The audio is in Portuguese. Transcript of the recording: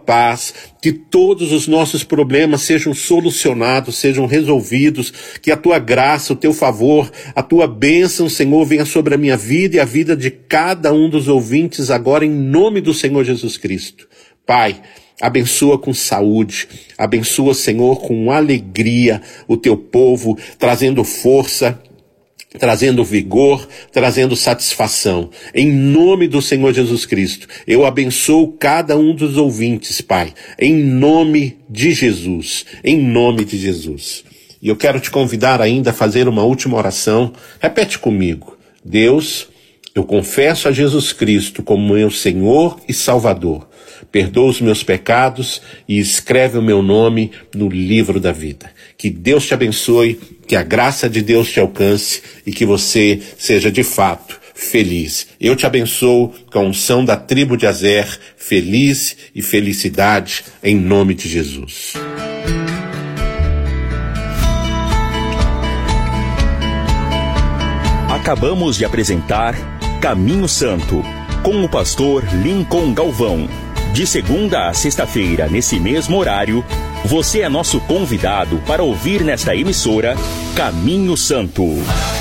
paz, que todos os nossos problemas sejam solucionados, sejam resolvidos, que a tua graça, o teu favor, a tua bênção, Senhor, venha sobre a minha vida e a vida de cada um dos ouvintes agora, em nome do Senhor Jesus Cristo. Pai, abençoa com saúde, abençoa, Senhor, com alegria o teu povo, trazendo força, trazendo vigor, trazendo satisfação. Em nome do Senhor Jesus Cristo, eu abençoo cada um dos ouvintes, Pai, em nome de Jesus, em nome de Jesus. E eu quero te convidar ainda a fazer uma última oração. Repete comigo. Deus, eu confesso a Jesus Cristo como meu Senhor e Salvador. Perdoa os meus pecados e escreve o meu nome no livro da vida. Que Deus te abençoe, que a graça de Deus te alcance e que você seja de fato feliz. Eu te abençoo com a unção da tribo de Azer, feliz e felicidade em nome de Jesus. Acabamos de apresentar Caminho Santo, com o pastor Lincoln Galvão. De segunda a sexta-feira, nesse mesmo horário, você é nosso convidado para ouvir nesta emissora Caminho Santo.